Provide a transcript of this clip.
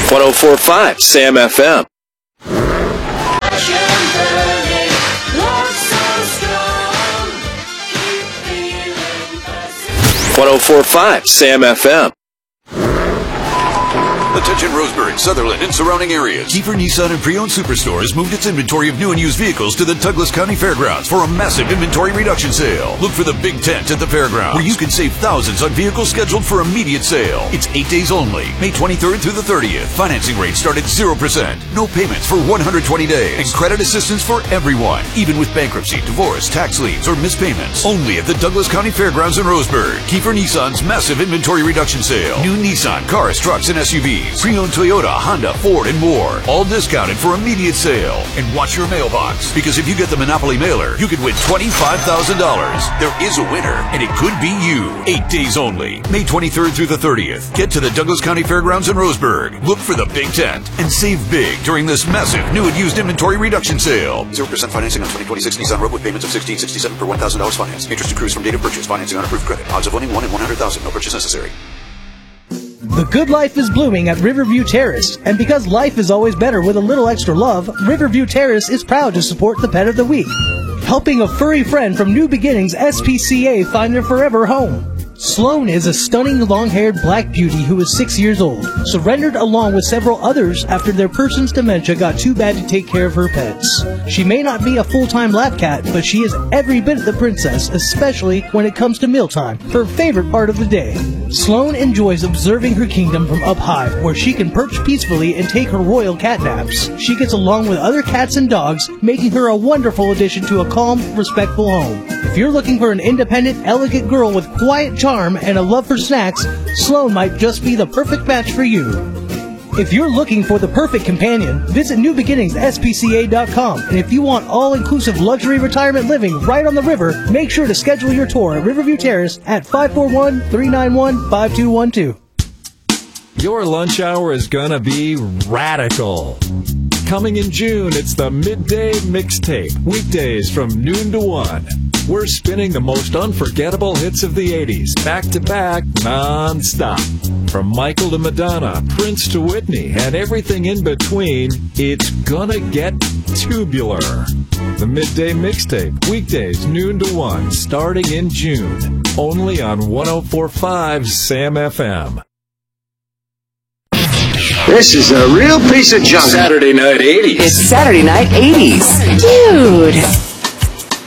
104.5 Sam FM. 104.5 Sam FM. Attention Roseburg, Sutherland, and surrounding areas. Kiefer Nissan and Pre-Owned Superstore has moved its inventory of new and used vehicles to the Douglas County Fairgrounds for a massive inventory reduction sale. Look for the big tent at the fairgrounds, where you can save thousands on vehicles scheduled for immediate sale. It's 8 days only, May 23rd through the 30th. Financing rates start at 0%. No payments for 120 days. And credit assistance for everyone, even with bankruptcy, divorce, tax liens, or missed payments. Only at the Douglas County Fairgrounds in Roseburg. Kiefer Nissan's massive inventory reduction sale. New Nissan cars, trucks, and SUVs. Pre-owned Toyota, Honda, Ford, and more. All discounted for immediate sale. And watch your mailbox, because if you get the Monopoly mailer, you could win $25,000. There is a winner, and it could be you. 8 days only, May 23rd through the 30th. Get to the Douglas County Fairgrounds in Roseburg. Look for the big tent and save big during this massive new and used inventory reduction sale. 0% financing on 2026 Nissan Rogue with payments of $1,667 per $1,000 finance. Interest accrues from date of purchase. Financing on approved credit. Odds of winning 1 in 100,000. No purchase necessary. The good life is blooming at Riverview Terrace, and because life is always better with a little extra love, Riverview Terrace is proud to support the Pet of the Week, helping a furry friend from New Beginnings SPCA find their forever home. Sloan is a stunning long-haired black beauty who is 6 years old, surrendered along with several others after their person's dementia got too bad to take care of her pets. She may not be a full-time lap cat, but she is every bit the princess, especially when it comes to mealtime, her favorite part of the day. Sloan enjoys observing her kingdom from up high, where she can perch peacefully and take her royal cat naps. She gets along with other cats and dogs, making her a wonderful addition to a calm, respectful home. If you're looking for an independent, elegant girl with quiet charm and a love for snacks, Sloan might just be the perfect match for you. If you're looking for the perfect companion, visit NewBeginningsSPCA.com. And if you want all-inclusive luxury retirement living right on the river, make sure to schedule your tour at Riverview Terrace at 541-391-5212. Your lunch hour is gonna be radical. Coming in June, it's the Midday Mixtape, weekdays from noon to 1. We're spinning the most unforgettable hits of the 80s, back-to-back, non-stop. From Michael to Madonna, Prince to Whitney, and everything in between, it's gonna get tubular. The Midday Mixtape, weekdays, noon to 1, starting in June. Only on 104.5 Sam FM. This is a real piece of junk. Saturday Night 80s. It's Saturday Night 80s. Dude.